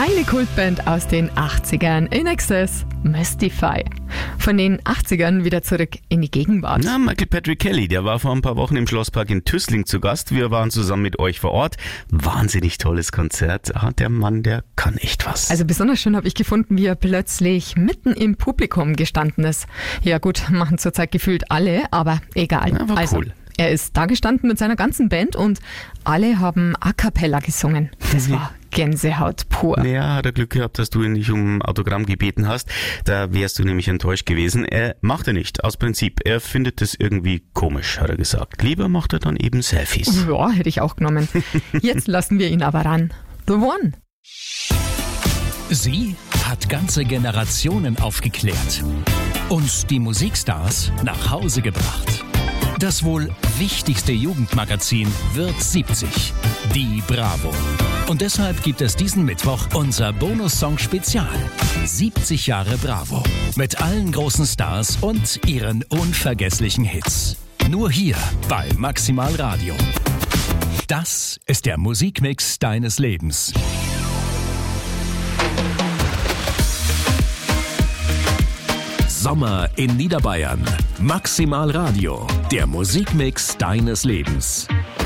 Eine Kultband aus den 80ern, In Excess, Mystify. Von den 80ern wieder zurück in die Gegenwart. Na, Michael Patrick Kelly, der war vor ein paar Wochen im Schlosspark in Tüßling zu Gast. Wir waren zusammen mit euch vor Ort. Wahnsinnig tolles Konzert. Der Mann, der kann echt was. Also besonders schön habe ich gefunden, wie er plötzlich mitten im Publikum gestanden ist. Ja gut, machen zurzeit gefühlt alle, aber egal. Ja, war cool. Er ist da gestanden mit seiner ganzen Band und alle haben A Cappella gesungen. Das war Gänsehaut pur. Ja, hat er Glück gehabt, dass du ihn nicht um Autogramm gebeten hast. Da wärst du nämlich enttäuscht gewesen. Macht er nicht, aus Prinzip. Er findet das irgendwie komisch, hat er gesagt. Lieber macht er dann eben Selfies. Ja, hätte ich auch genommen. Jetzt lassen wir ihn aber ran. The One. Sie hat ganze Generationen aufgeklärt und die Musikstars nach Hause gebracht. Das wohl wichtigste Jugendmagazin wird 70, die Bravo. Und deshalb gibt es diesen Mittwoch unser Bonus-Song-Spezial. 70 Jahre Bravo. Mit allen großen Stars und ihren unvergesslichen Hits. Nur hier bei Maximal Radio. Das ist der Musikmix deines Lebens. Sommer in Niederbayern. Maximal Radio. Der Musikmix deines Lebens.